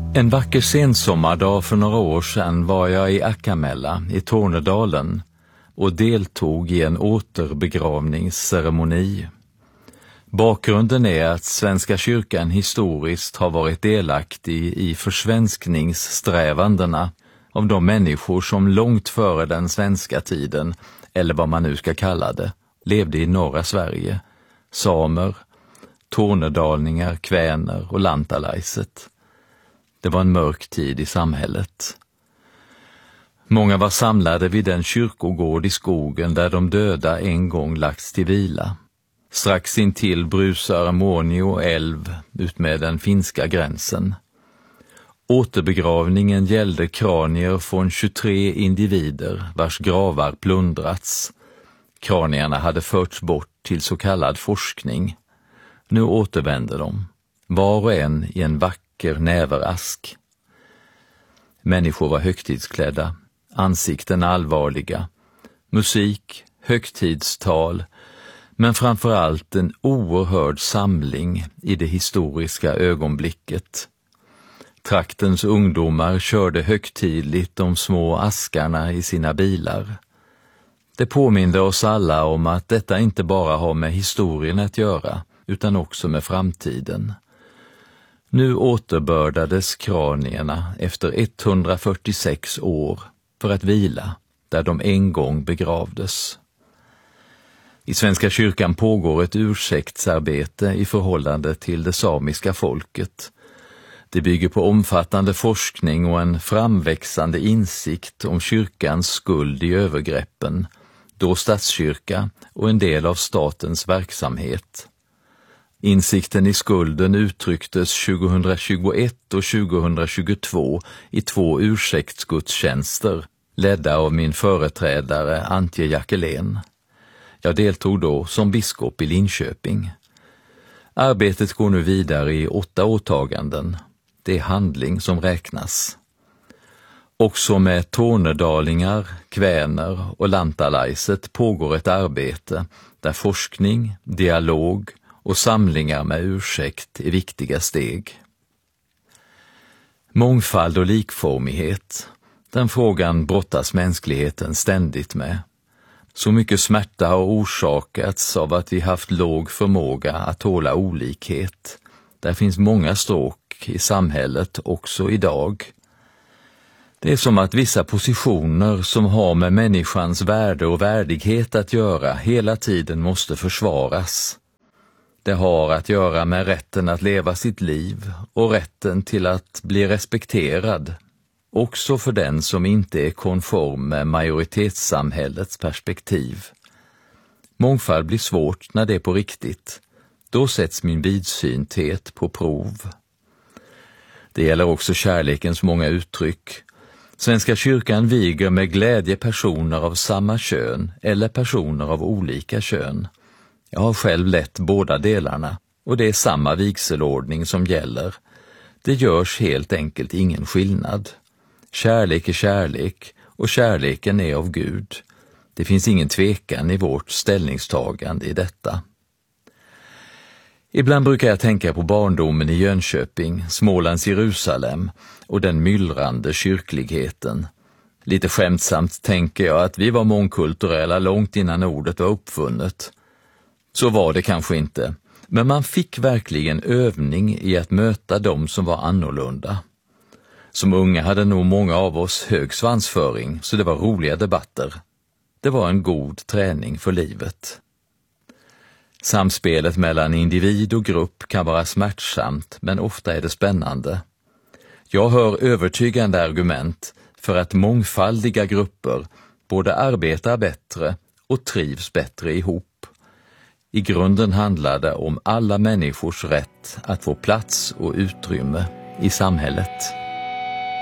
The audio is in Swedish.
En vacker sensommardag för några år sedan var jag i Akkamella i Tornedalen och deltog i en återbegravningsceremoni. Bakgrunden är att Svenska kyrkan historiskt har varit delaktig i försvenskningssträvandena av de människor som långt före den svenska tiden, eller vad man nu ska kalla det, levde i norra Sverige. Samer, tornedalningar, kväner och lantalaiset. Det var en mörk tid i samhället. Många var samlade vid den kyrkogård i skogen där de döda en gång lagts till vila. Strax intill brusar Muonio älv ut med den finska gränsen. Återbegravningen gällde kranier från 23 individer vars gravar plundrats. Kranierna hade förts bort till så kallad forskning. Nu återvände de, var och en i en vacker näverask. Människor var högtidsklädda, ansikten allvarliga, musik, högtidstal, men framförallt en oerhörd samling i det historiska ögonblicket. Traktens ungdomar körde högtidligt de små askarna i sina bilar. Det påminde oss alla om att detta inte bara har med historien att göra, utan också med framtiden. Nu återbördades kranierna efter 146 år för att vila där de en gång begravdes. I Svenska kyrkan pågår ett ursäktsarbete i förhållande till det samiska folket. Det bygger på omfattande forskning och en framväxande insikt om kyrkans skuld i övergreppen, då statskyrka och en del av statens verksamhet. Insikten i skulden uttrycktes 2021 och 2022 i 2 ursäktsgudstjänster, ledda av min företrädare Antje Jackelén. Jag deltog då som biskop i Linköping. Arbetet går nu vidare i 8 åtaganden. Det är handling som räknas. Också med tornedalingar, kväner och lantalaiset pågår ett arbete där forskning, dialog och samlingar med ursäkt är viktiga steg. Mångfald och likformighet, den frågan brottas mänskligheten ständigt med. Så mycket smärta har orsakats av att vi haft låg förmåga att tåla olikhet. Där finns många stråk i samhället också idag. Det är som att vissa positioner som har med människans värde och värdighet att göra hela tiden måste försvaras. Det har att göra med rätten att leva sitt liv och rätten till att bli respekterad, också för den som inte är konform med majoritetssamhällets perspektiv. Mångfald blir svårt när det är på riktigt. Då sätts min vidsynthet på prov. Det gäller också kärlekens många uttryck. Svenska kyrkan viger med glädje personer av samma kön eller personer av olika kön. Jag har själv lett båda delarna och det är samma vigselordning som gäller. Det görs helt enkelt ingen skillnad. Kärlek är kärlek och kärleken är av Gud. Det finns ingen tvekan i vårt ställningstagande i detta. Ibland brukar jag tänka på barndomen i Jönköping, Smålands Jerusalem och den myllrande kyrkligheten. Lite skämtsamt tänker jag att vi var mångkulturella långt innan ordet var uppfunnet. Så var det kanske inte, men man fick verkligen övning i att möta dem som var annorlunda. Som unga hade nog många av oss hög svansföring, så det var roliga debatter. Det var en god träning för livet. Samspelet mellan individ och grupp kan vara smärtsamt, men ofta är det spännande. Jag hör övertygande argument för att mångfaldiga grupper både arbetar bättre och trivs bättre ihop. I grunden handlar det om alla människors rätt att få plats och utrymme i samhället.